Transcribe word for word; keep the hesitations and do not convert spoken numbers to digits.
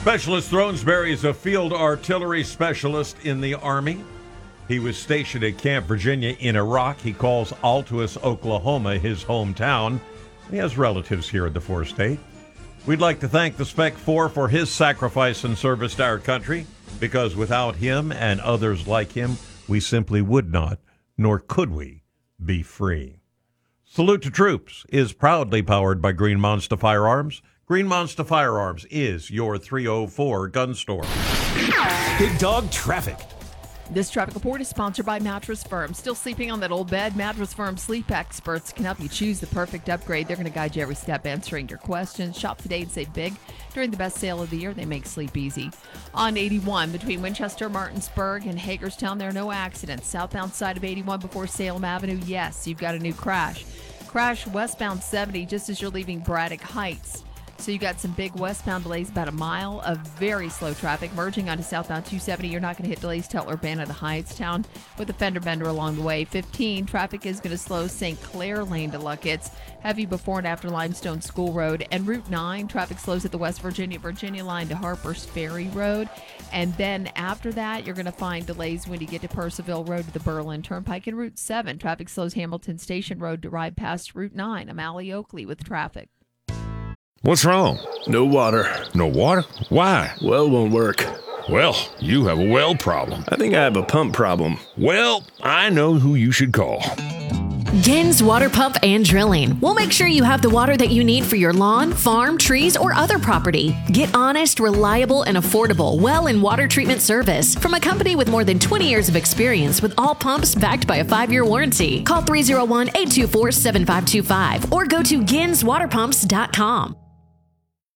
Specialist Thronesberry is a field artillery specialist in the Army. He was stationed at Camp Virginia in Iraq. He calls Altuas, Oklahoma, his hometown. He has relatives here in the four state. We'd like to thank the Spec Four for his sacrifice and service to our country, because without him and others like him, we simply would not, nor could we, be free. Salute to Troops is proudly powered by Green Monster Firearms. Green Monster Firearms is your three oh four gun store. Big Dog Traffic. This traffic report is sponsored by Mattress Firm. Still sleeping on that old bed? Mattress Firm sleep experts can help you choose the perfect upgrade. They're going to guide you every step, answering your questions. Shop today and save big. During the best sale of the year, they make sleep easy. On eighty-one, between Winchester, Martinsburg, and Hagerstown, there are no accidents. Southbound side of eighty-one before Salem Avenue, yes, you've got a new crash. Crash westbound seventy just as you're leaving Braddock Heights. So you got some big westbound delays, about a mile of very slow traffic. Merging onto southbound two seventy, you're not going to hit delays till Urbana to Hyattstown with a fender bender along the way. fifteen, traffic is going to slow Saint Clair Lane to Luckett's. Heavy before and after Limestone School Road. And Route nine, traffic slows at the West Virginia, Virginia line to Harper's Ferry Road. And then after that, you're going to find delays when you get to Percival Road to the Berlin Turnpike. And Route seven, traffic slows Hamilton Station Road to ride past Route nine. I'm Allie Oakley with traffic. What's wrong? No water. No water? Why? Well won't work. Well, you have a well problem. I think I have a pump problem. Well, I know who you should call. Gins Water Pump and Drilling. We'll make sure you have the water that you need for your lawn, farm, trees, or other property. Get honest, reliable, and affordable well and water treatment service from a company with more than twenty years of experience with all pumps backed by a five-year warranty. Call three oh one, eight two four, seven five two five or go to gins water pumps dot com.